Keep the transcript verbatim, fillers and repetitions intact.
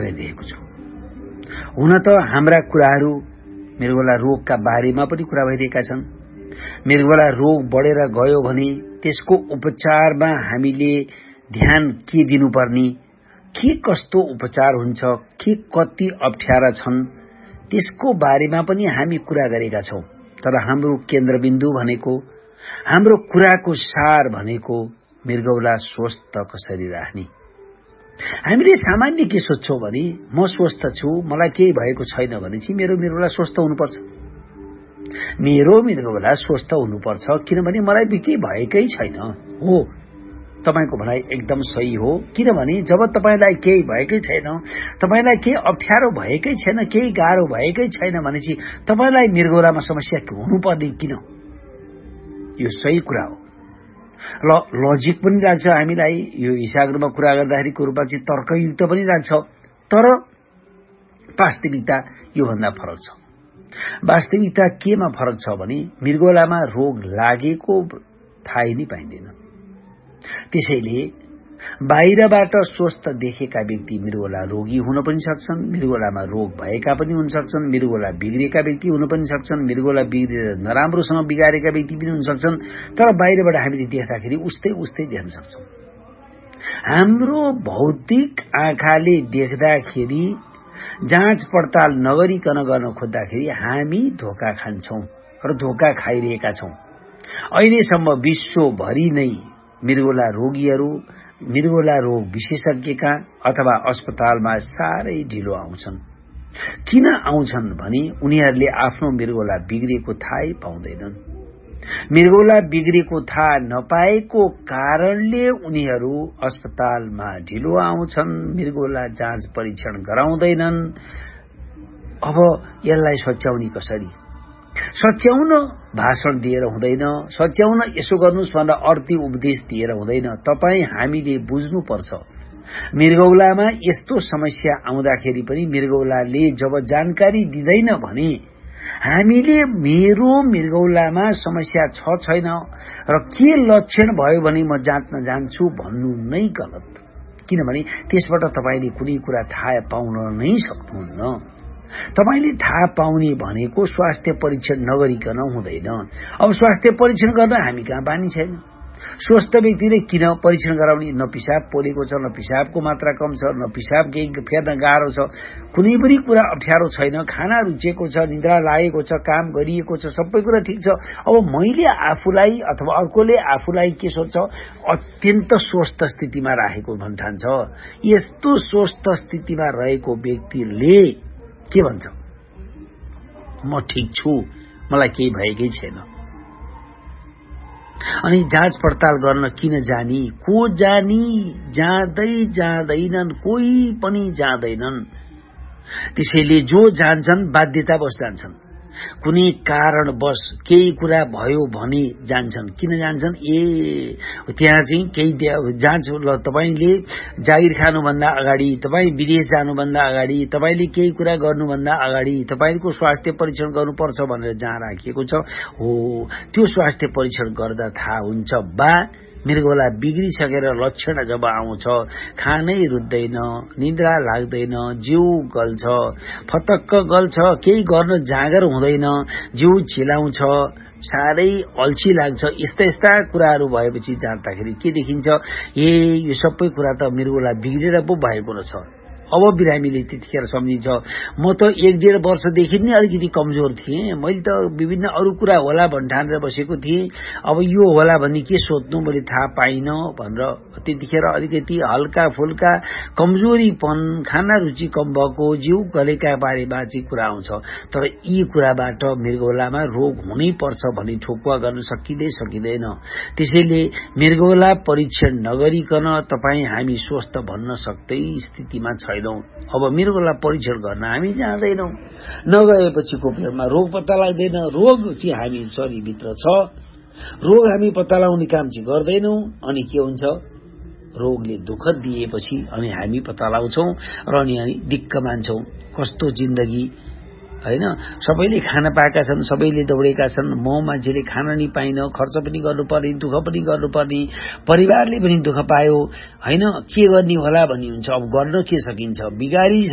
भइरहेको छु। हुन त हाम्रा कुराहरू मृगौला रोगका बारेमा पनि कुरा भइरहेका छन्। मृगौला रोग बढेर गयो भने त्यसको उपचारमा हामीले ध्यान के दिनुपर्ने, के कस्तो उपचार हुन्छ, के कति अप्ठ्यारा छन्, त्यसको बारेमा पनि हामी कुरा गरेका छौं। तर हाम्रो केन्द्रबिन्दु भनेको, हाम्रो कुराको सार भनेको मृगौला स्वस्थ कसरी राख्ने। हामीले सामान्य के सोच्छौं भने म स्वस्थ छु, मलाई केही भएको छैन भनेपछि मेरो मृगौला स्वस्थ हुनुपर्छ। मेरो मृगौला स्वस्थ हुनुपर्छ किनभने मलाई केही भएकै छैन। हो, तपाईको भनाइ एकदम सही हो। किनभने जब तपाईलाई केही भएकै छैन, तपाईलाई केही अप्ठ्यारो भएकै छैन, केही गाह्रो भएकै छैन भनेपछि तपाईलाई मृगौलामा समस्या हुनुपर्ने किन? यो सही कुरा हो। ल लजिक पनि लाग्छ हामीलाई, यो हिसाबमा कुरा गर्दाखेरिको रूपमा चाहिँ तर्कयुक्त पनि लाग्छ। तर वास्तविकता यो भन्दा फरक छ। वास्तविकता केमा फरक छ भने मृगौलामा रोग लागेको थाहै नै पाइँदैन। त्यसैले बाहिरबाट स्वस्थ देखेका व्यक्ति मृगौला रोगी हुन पनि सक्छन्, मृगौलामा रोग भएका पनि हुन सक्छन्, मृगौला बिग्रेका व्यक्ति हुन पनि सक्छन्, मृगौला बिग्रेर नराम्रोसँग बिगारेका व्यक्ति पनि हुन सक्छन्। तर बाहिरबाट हामीले देख्दाखेरि उस्तै उस्तै देख्न सक्छौं। हाम्रो भौतिक आँखाले देख्दाखेरि जाँच पडताल नगरिकन गर्न खोज्दाखेरि हामी धोका खान्छौं र धोका खाइरहेका छौं। अहिलेसम्म विश्वभरि नै मृगौला रोगीहरू, मृगौला रोग विशेषज्ञका अथवा अस्पतालमा साह्रै ढिलो आउँछन्। किन आउँछन् भने उनीहरूले आफ्नो मृगौला बिग्रेको थाहै पाउँदैनन्। मृगौला बिग्रेको थाहा नपाएको कारणले उनीहरू अस्पतालमा ढिलो आउँछन्, मृगौला जाँच परीक्षण गराउँदैनन्। अब यसलाई सच्याउने कसरी? सच्याउन भाषण दिएर हुँदैन, सच्याउन यसो गर्नुस् भनेर अर्थी उपदेश दिएर हुँदैन। तपाई हामीले बुझ्नुपर्छ, मृगौलामा यस्तो समस्या आउँदाखेरि पनि मृगौलाले जब जानकारी दिँदैन भने हामीले मेरो मृगौलामा समस्या छ छैन र के लक्षण भयो भने म जाँच्न जान्छु भन्नु नै गलत। किनभने त्यसबाट तपाईले कुनै कुरा थाहा पाउन नै सक्नुहुन्न। तपाईले थाहा पाउने भनेको स्वास्थ्य परीक्षण नगरिकन हुँदैन। अब स्वास्थ्य परीक्षण गर्न हामी कहाँ बानी छैन। स्वस्थ व्यक्तिले किन परीक्षण गराउने? न पिसाब पोलेको छ, न पिसाबको मात्रा कम छ, न पिसाब केही फेर्न गाह्रो छ, कुनै पनि कुरा अप्ठ्यारो छैन, खाना रुचेको छ, निद्रा लागेको छ, काम गरिएको छ, सबै कुरा ठिक छ। अब मैले आफूलाई अथवा अर्कोले आफूलाई के सोच्छ? अत्यन्त स्वस्थ स्थितिमा राखेको भन्ठान्छ। यस्तो स्वस्थ स्थितिमा रहेको व्यक्तिले के भन्छ? म ठिक छु, मलाई केही भएकै छैन। अनि जाँच पडताल गर्न किन जानी? को जानी? जाँदै जाँदैनन्, कोही पनि जाँदैनन्। त्यसैले जो जान्छन् बाध्यतावश जान्छन्। कुनै कारणवश केही कुरा भयो भने जान्छन्। किन जान्छन्? ए त्यहाँ चाहिँ केही जाँच, ल तपाईले जागिर खानुभन्दा अगाडि, तपाई विदेश जानुभन्दा अगाडि, तपाईले केही कुरा गर्नुभन्दा अगाडि तपाईको स्वास्थ्य परीक्षण गर्नुपर्छ भनेर जहाँ राखिएको छ। हो, त्यो स्वास्थ्य परीक्षण गर्दा थाहा हुन्छ बा मृगौला बिग्रिसकेर लक्षण जब आउँछ, खानै रुच्दैन, निद्रा लाग्दैन, जिउ गल्छ, फतक्क गल्छ, केही गर्न जाँगर हुँदैन, जिउ चिलाउँछ, साह्रै अल्छी लाग्छ, यस्ता यस्ता कुराहरू भएपछि जाँदाखेरि के देखिन्छ? ए यो सबै कुरा त मृगौला बिग्रेर पो भएको रहेछ। अब बिरामीले त्यतिखेर सम्झिन्छ म त एक डेढ वर्षदेखि नै अलिकति कमजोर थिएँ, मैले त विभिन्न अरू कुरा होला भन्ठानेर बसेको थिएँ, अब यो होला भन्ने के सोध्नु मैले थाहा पाइन भनेर त्यतिखेर अलिकति हल्का फुल्का कमजोरीपन, खाना रुचि कम भएको, जिउ गलेका बारेमा चाहिँ कुरा आउँछ। तर यी कुराबाट मृगौलामा रोग हुनै पर्छ भन्ने ठोकुवा गर्न सकिँदै सकिँदैन। त्यसैले मृगौला परीक्षण नगरिकन तपाई हामी स्वस्थ भन्न सक्दै स्थितिमा छैन। अब मृगौला परीक्षण गर्न हामी जाँदैनौं, नगएपछिको पेटमा रोग पत्ता लाग्दैन। रोग चाहिँ हामी शरीरभित्र छ, रोग हामी पत्ता लगाउने काम चाहिँ गर्दैनौं। अनि के हुन्छ? रोगले दुःख दिएपछि अनि हामी पत्ता लगाउँछौं र अनि हामी दिक्क मान्छौं। कस्तो जिन्दगी हैन? सबैले खान पाएका छन्, सबैले दौडेका छन्, म मान्छेले खान नि पाइन, खर्च पनि गर्नुपर्ने, दुःख पनि गर्नुपर्ने, परिवारले पनि दुःख पायो हैन, के गर्ने होला भन्ने हुन्छ। अब गर्न के सकिन्छ? बिगारी